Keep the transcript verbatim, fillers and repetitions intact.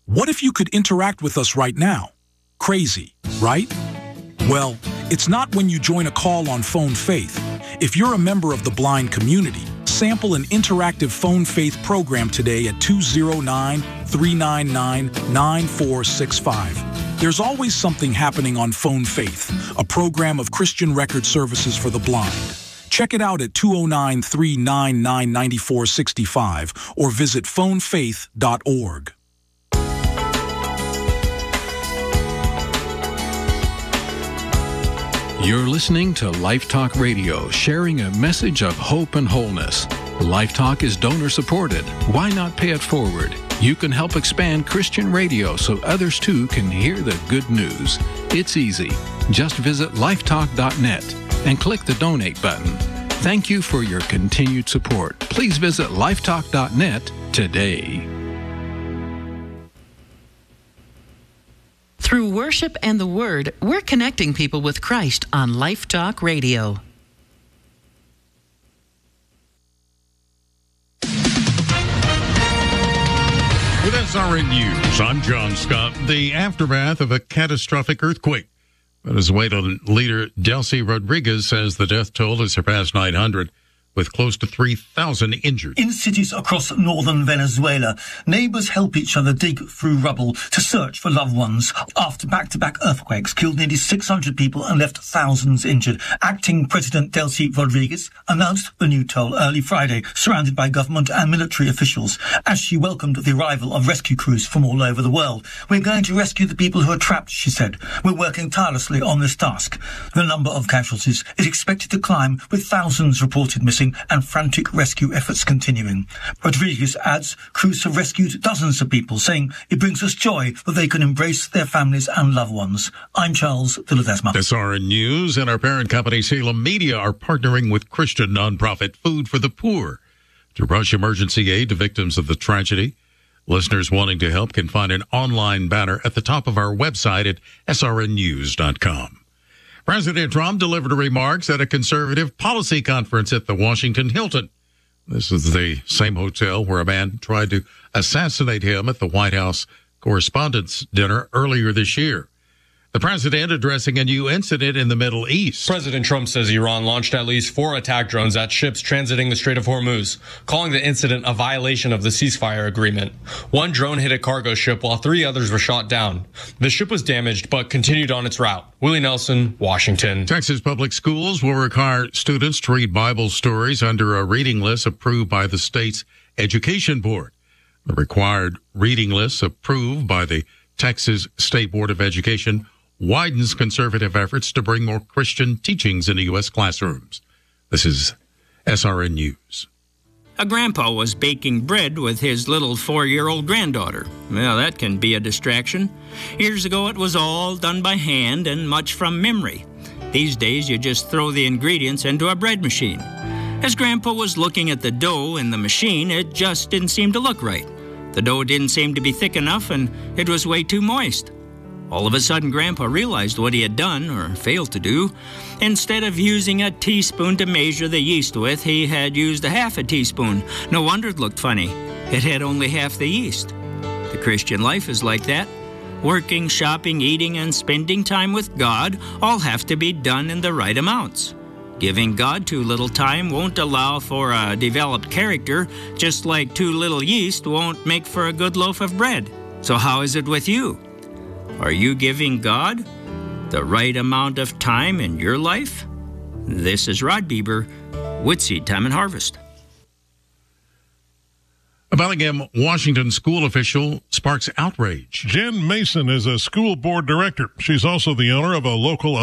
What if you could interact with us right now? Crazy, right? Well, it's not when you join a call on Phone Faith. If you're a member of the blind community, sample an interactive Phone Faith program today at two oh nine, three nine nine, nine four six five. There's always something happening on Phone Faith, a program of Christian Record Services for the Blind. Check it out at two oh nine, three nine nine, nine four six five or visit phone faith dot org. You're listening to Life Talk Radio, sharing a message of hope and wholeness. Life Talk is donor-supported. Why not pay it forward? You can help expand Christian radio so others too can hear the good news. It's easy. Just visit life talk dot net and click the donate button. Thank you for your continued support. Please visit life talk dot net today. Through worship and the Word, we're connecting people with Christ on Life Talk Radio. With S R N News, I'm John Scott. The aftermath of a catastrophic earthquake. Venezuelan leader Delcy Rodriguez says the death toll has surpassed nine hundred, with close to three thousand injured. In cities across northern Venezuela, neighbors help each other dig through rubble to search for loved ones after back-to-back earthquakes killed nearly six hundred people and left thousands injured. Acting President Delcy Rodriguez announced the new toll early Friday, surrounded by government and military officials, as she welcomed the arrival of rescue crews from all over the world. We're going to rescue the people who are trapped, she said. We're working tirelessly on this task. The number of casualties is expected to climb, with thousands reported missing and frantic rescue efforts continuing. Rodriguez adds crews have rescued dozens of people, saying it brings us joy that they can embrace their families and loved ones. I'm Charles de Ledesma. S R N News and our parent company Salem Media are partnering with Christian nonprofit Food for the Poor to rush emergency aid to victims of the tragedy. Listeners wanting to help can find an online banner at the top of our website at S R N news dot com. President Trump delivered remarks at a conservative policy conference at the Washington Hilton. This is the same hotel where a man tried to assassinate him at the White House Correspondents' Dinner earlier this year. The president addressing a new incident in the Middle East. President Trump says Iran launched at least four attack drones at ships transiting the Strait of Hormuz, calling the incident a violation of the ceasefire agreement. One drone hit a cargo ship while three others were shot down. The ship was damaged but continued on its route. Willie Nelson, Washington. Texas public schools will require students to read Bible stories under a reading list approved by the state's education board. The required reading list approved by the Texas State Board of Education widens conservative efforts to bring more Christian teachings into U S classrooms. This is S R N News. A grandpa was baking bread with his little four-year-old granddaughter. Well, that can be a distraction. Years ago, it was all done by hand and much from memory. These days, you just throw the ingredients into a bread machine. As Grandpa was looking at the dough in the machine, it just didn't seem to look right. The dough didn't seem to be thick enough, and it was way too moist. All of a sudden, Grandpa realized what he had done, or failed to do. Instead of using a teaspoon to measure the yeast with, he had used a half a teaspoon. No wonder it looked funny. It had only half the yeast. The Christian life is like that. Working, shopping, eating, and spending time with God all have to be done in the right amounts. Giving God too little time won't allow for a developed character, just like too little yeast won't make for a good loaf of bread. So how is it with you? Are you giving God the right amount of time in your life? This is Rod Bieber with Seed Time and Harvest. A Bellingham, Washington school official sparks outrage. Jen Mason is a school board director. She's also the owner of a local